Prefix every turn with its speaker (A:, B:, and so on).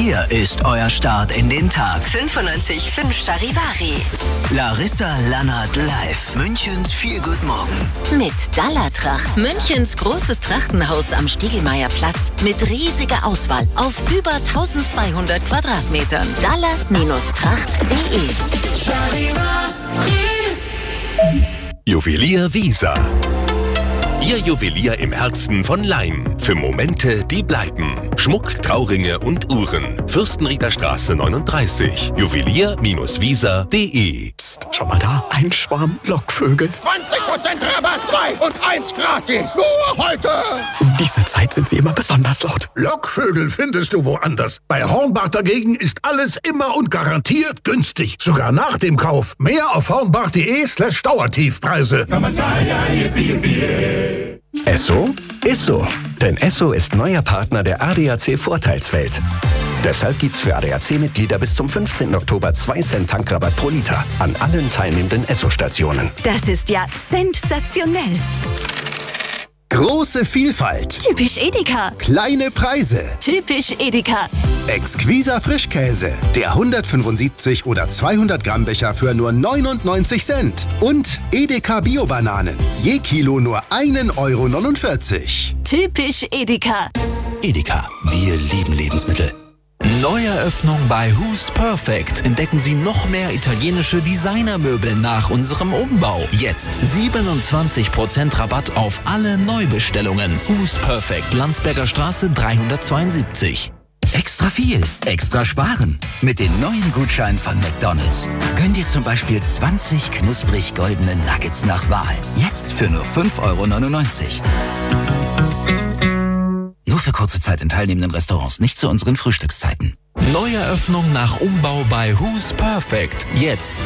A: Hier ist euer Start in den Tag.
B: 95.5 Charivari.
A: Larissa Lannert live. Münchens Feelgood Morgen.
B: Mit Dallatracht. Münchens großes Trachtenhaus am Stiegelmeierplatz. Mit riesiger Auswahl auf über 1200 Quadratmetern. Dalla-tracht.de.
C: Juwelier Wieser. Ihr Juwelier im Herzen von Laim. Für Momente, die bleiben. Schmuck, Trauringe und Uhren. Fürstenrieder Straße 39. Juwelier-wieser.de.
D: Psst, schau mal da. Ein Schwarm Lockvögel.
E: 20% Rabatt, 2 und 1 gratis. Nur heute.
D: Um diese Zeit sind sie immer besonders laut.
E: Lockvögel findest du woanders. Bei Hornbach dagegen ist alles immer und garantiert günstig. Sogar nach dem Kauf. Mehr auf hornbach.de/Dauertiefpreise.
F: Esso ist so. Denn Esso ist neuer Partner der ADAC Vorteilswelt. Deshalb gibt's für ADAC-Mitglieder bis zum 15. Oktober 2 Cent Tankrabatt pro Liter an allen teilnehmenden Esso-Stationen.
G: Das ist ja sensationell.
H: Große Vielfalt.
G: Typisch Edeka.
H: Kleine Preise.
G: Typisch Edeka.
H: Exquiser Frischkäse. Der 175 oder 200 Gramm Becher für nur 99 Cent. Und Edeka Bio-Bananen. Je Kilo nur 1,49 €.
G: Typisch Edeka.
A: Edeka, wir lieben Lebensmittel.
I: Neueröffnung bei Who's Perfect. Entdecken Sie noch mehr italienische Designermöbel nach unserem Umbau. Jetzt 27% Rabatt auf alle Neubestellungen. Who's Perfect, Landsberger Straße 372.
A: Extra viel, extra sparen. Mit den neuen Gutscheinen von McDonald's. Gönn dir zum Beispiel 20 knusprig goldene Nuggets nach Wahl. Jetzt für nur 5,99 €. Nur für kurze Zeit in teilnehmenden Restaurants, nicht zu unseren Frühstückszeiten.
I: Neueröffnung nach Umbau bei Who's Perfect. Jetzt